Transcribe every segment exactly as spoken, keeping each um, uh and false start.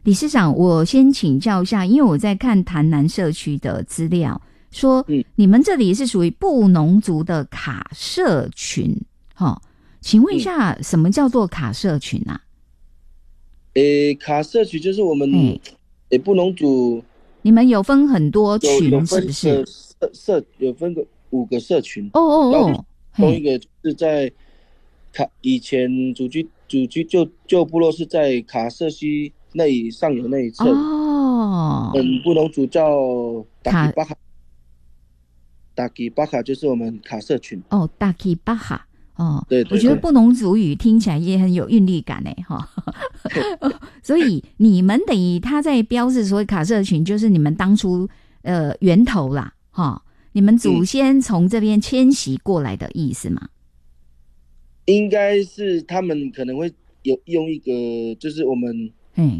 理事长，我先请教一下，因为我在看潭南社区的资料，说、嗯、你们这里是属于布农族的卡社群，哦，请问一下、嗯、什么叫做卡社群啊？ 诶，卡社群就是我们诶布农族， 你们有分很多群是不是？ 社社有分个五个社群。 哦哦哦， 同一个是在卡以前祖居祖居旧旧部落是在卡社区那里上游那一侧。 哦， 嗯，布农族叫达吉巴哈，达吉巴哈就是我们卡社群。 哦，达吉巴哈。哦， 对, 对, 对， 我觉得布农族语听起来也很有韵律感诶，哈。所以你们等于他在标示所谓卡社群，就是你们当初呃源头啦，哈，你们祖先从这边迁徙过来的意思吗？ 嗯、应该是他们可能会有用一个，就是我们嗯。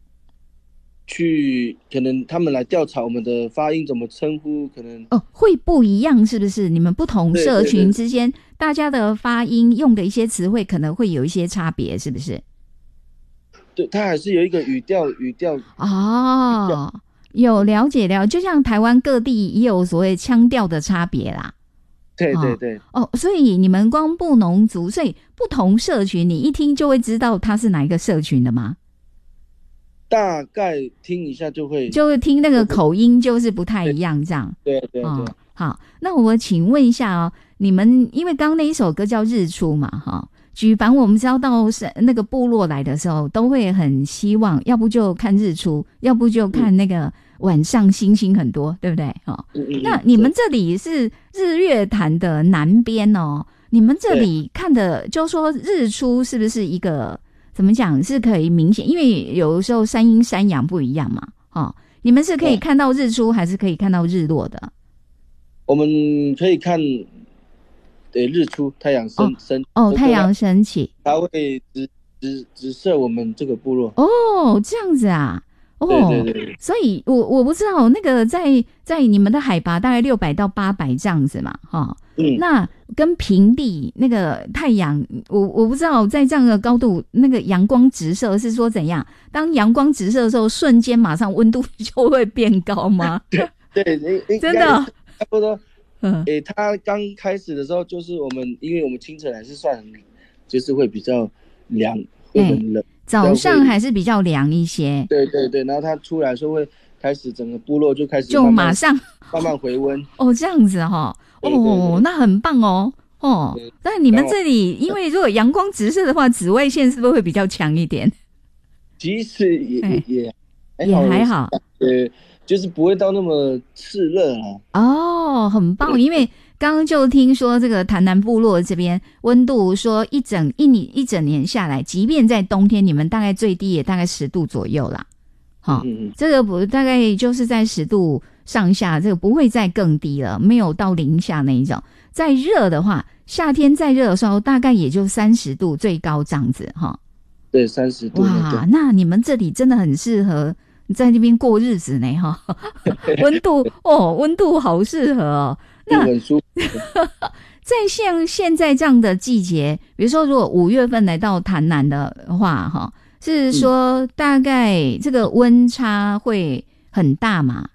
去可能他们来调查我们的发音怎么称呼，可能哦会不一样是不是？你们不同社群之间，大家的发音用的一些词汇可能会有一些差别，是不是？ 对，它还是有一个语调语调哦，有了解了，就像台湾各地也有所谓腔调的差别啦。 对对对， 哦，所以你们光布农族，所以不同社群，你一听就会知道它是哪一个社群的吗？ 大概听一下就会， 就会听那个口音就是不太一样，这样。 对对对、哦。 好，那我请问一下哦，你们因为刚刚那一首歌叫《日出》嘛，哈、哦，举凡我们知道到那个部落来的时候，都会很希望，要不就看日出，要不就看那个晚上星星很多，嗯、对不对？哦，嗯嗯那你们这里是日月潭的南边哦，你们这里看的，就说日出是不是一个？怎么讲是可以明显，因为有的时候山阴山阳不一样嘛，哦，你们是可以看到日出，还是可以看到日落的？ 我们可以看，对，日出，太阳升升哦，太阳升起， 它会直直直射我们这个部落。 哦，这样子啊，哦， 对对对， 所以我我不知道那个在在你们的海拔大概六百到八百这样子嘛，哈、哦。嗯，那跟平地那个太阳，我我不知道在这样的高度，那个阳光直射是说怎样？当阳光直射的时候，瞬间马上温度就会变高吗？ 对对， 真的， 差不多。嗯，诶，它刚开始的时候，就是我们因为我们清晨还是算很，就是会比较凉，会很冷。 早上还是比较凉一些。 对对对，然后它出来的时候会开始整个部落就开始就马上慢慢回温。 哦，这样子哈、哦，哦，那很棒哦。哦，但你们这里因为如果阳光直射的话，紫外线是不是会比较强一点？ 其实也也也还好， 呃，就是不会到那么炽热啊。 哦，很棒，因为刚刚就听说这个潭南部落这边温度说一整一年一整年下来，即便在冬天，你们大概最低也大概十度左右啦。好、哦嗯，这个不大概就是在十度上下，这个不会再更低了，没有到零下那一种。再热的话，夏天再热的时候，大概也就三十度最高这样子哈。 对，三十度。 哇，那你们这里真的很适合在那边过日子呢哈。温度哦，温度好适合哦。那很舒服。 在像现在这样的季节，比如说如果五月份来到潭南的话哈。是说大概这个温差会很大吗？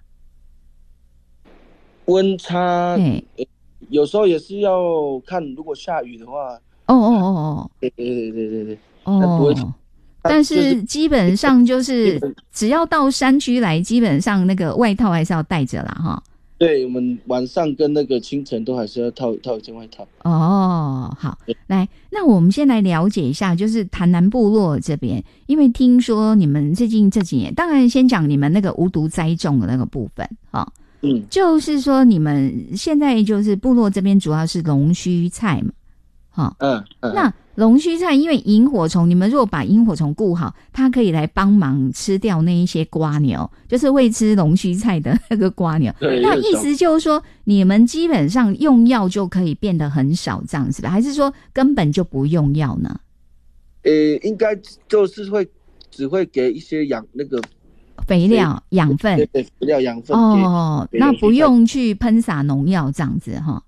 温差有时候也是要看，如果下雨的话。 哦哦哦哦， 对对对对对。 哦，但是基本上就是只要到山区来，基本上那个外套还是要带着啦哈。 对，我们晚上跟那个清晨都还是要套套一件外套。 哦，好，来，那我们先来了解一下，就是潭南部落这边，因为听说你们最近这几年，当然先讲你们那个无毒栽种的那个部分啊、哦，嗯，就是说你们现在就是部落这边主要是龙须菜嘛，哈、哦， 嗯嗯， 那龙须菜因为萤火虫，你们如果把萤火虫顾好，它可以来帮忙吃掉那一些蝸牛，就是会吃龙须菜的那个蝸牛。那意思就是说，你们基本上用药就可以变得很少这样子吧？还是说根本就不用药呢？ 呃，应该就是会只会给一些养那个肥料、养分， 对对，肥料养分哦，那不用去喷洒农药这样子哈。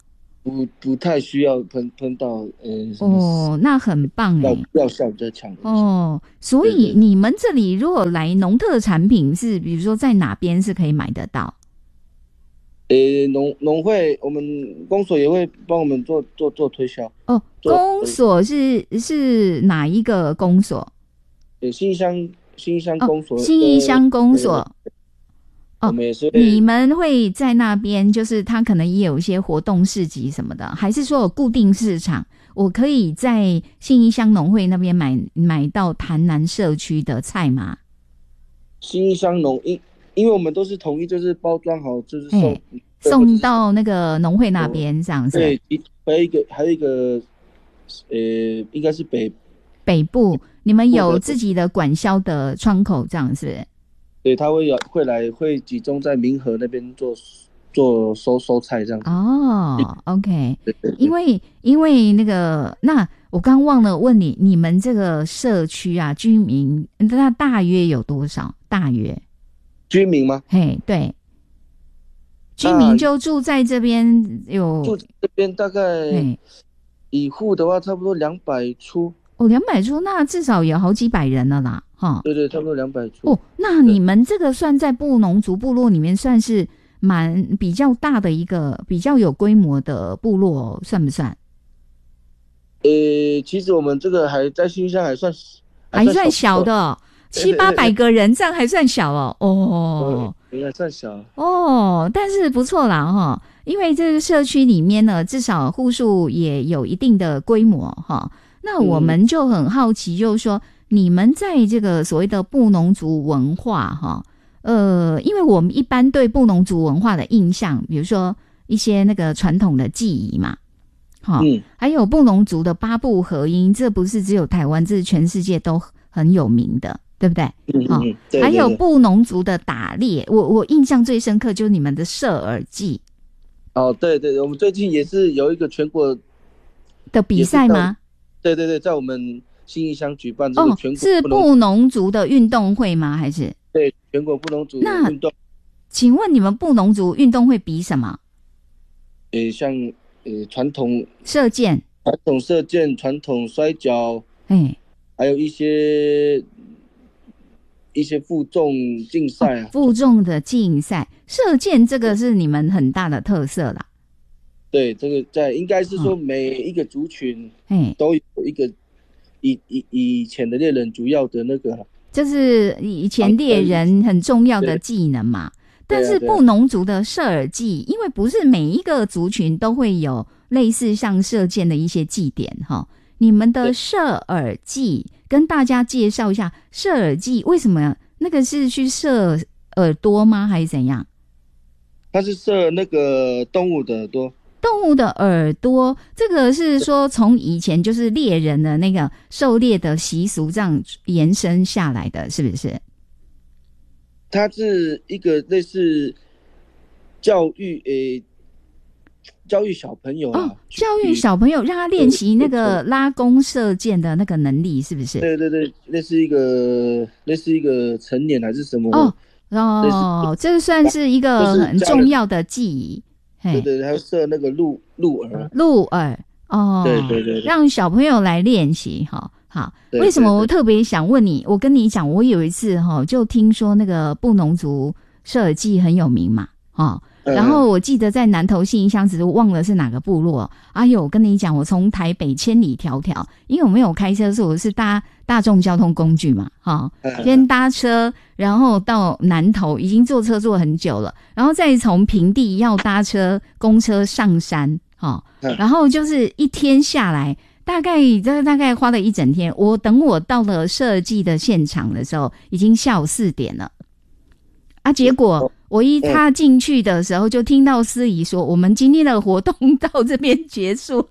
不不太需要喷喷到呃什么哦，那很棒哎， 药效比较强的哦。所以你们这里如果来农特产品是，比如说在哪边是可以买得到？ 呃，农农会我们公所也会帮我们做做做推销。 哦，公所是是哪一个公所？ 呃，新义乡新义乡公所。 哦，新义乡公所。 哦，我们也是。 你们会在那边，就是他可能也有一些活动市集什么的，还是说有固定市场？我可以在信义乡农会那边买买到潭南社区的菜吗？ 信义乡农因因为我们都是统一，就是包装好，就是送、欸、 送到那个农会那边这样子。 对，还有一个还有一个呃，应该是北北部，你们有自己的管销的窗口这样是不是？ 对，他会会来会集中在民和那边做做收收菜这样子。 哦 ，OK， 因为因为那个，那我刚忘了问你，你们这个社区啊，居民那大约有多少？大约居民吗？ 嘿，对，居民就住在这边有， 住这边大概一户的话，差不多两百出。 哦，两百出，那至少有好几百人了啦，哈。 对对，差不多两百出。 哦，那你们这个算在布农族部落里面算是蛮比较大的一个比较有规模的部落，算不算？ 呃，其实我们这个还在新乡还算还算小的、哦，七八百个人，这样还算小哦。哦， 应该算小哦，但是不错啦哈、哦，因为这个社区里面呢，至少户数也有一定的规模哈、哦。那我们就很好奇，就是说、嗯、你们在这个所谓的布农族文化哈，呃，因为我们一般对布农族文化的印象，比如说一些那个传统的技艺嘛，好、嗯，还有布农族的八部合音，这不是只有台湾，这是全世界都很有名的，对不对？ 嗯嗯，对对对， 还有布农族的打猎，我我印象最深刻就是你们的射耳祭。 哦，对对，我们最近也是有一个全国的比赛吗？ 对对对，在我们信义乡举办这个全国、哦、 是布农族的运动会吗？还是对全国布农族运动？ 请问你们布农族运动会比什么？ 呃，像呃传统射箭、 传统射箭、传统摔跤， 哎， 还有一些一些负重竞赛啊， 哦、负重的竞赛，射箭这个是你们很大的特色啦。 对，这个在应该是说每一个族群都有一个以以以前的猎人主要的那个， 就是以前猎人很重要的技能嘛。但是布农族的射耳祭，因为不是每一个族群都会有类似像射箭的一些祭典哈。你们的射耳祭跟大家介绍一下，射耳祭为什么那个是去射耳朵吗？还是怎样？ 它是射那个动物的耳朵。 动物的耳朵，这个是说从以前就是猎人的那个狩猎的习俗这样延伸下来的，是不是？ 它是一个类似教育，诶、欸，教育小朋友啊、 哦，教育小朋友让他练习那个拉弓射箭的那个能力，是不是？ 对对对，类似一个类似一个成年还是什么？ 哦哦，这算是一个很重要的技艺。 对对对，还有射那个鹿鹿耳， 鹿耳哦， 对对 对, 对， 让小朋友来练习哈。好，为什么我特别想问你？我跟你讲，我有一次哈，就听说那个布农族射耳祭很有名嘛，哦，然后我记得在南投信义乡，只是忘了是哪个部落。哎呦，我跟你讲，我从台北千里迢迢，因为我没有开车，所以我是搭大众交通工具嘛，哈、哦，先搭车，然后到南投，已经坐车坐很久了，然后再从平地要搭车公车上山，哈、哦，然后就是一天下来，大概这大概花了一整天。我等我到了射祭的现场的时候，已经下午四点了。啊！结果我一踏进去的时候，就听到司仪说：“我们今天的活动到这边结束。”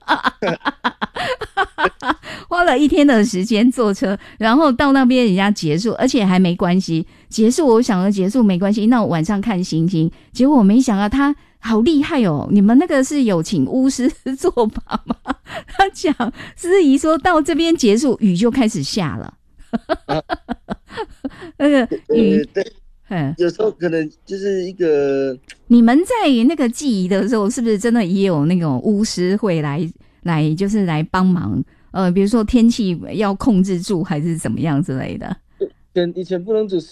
花了一天的时间坐车，然后到那边人家结束，而且还没关系。结束我想要结束没关系，那我晚上看星星。结果我没想到他好厉害哦！你们那个是有请巫师做法吗？他讲司仪说到这边结束，雨就开始下了。那个雨。 有时候可能就是一个。 你们在那个祭仪的时候，是不是真的也有那种巫师会来来，就是来帮忙？呃，比如说天气要控制住，还是怎么样之类的？ 以前以前不能煮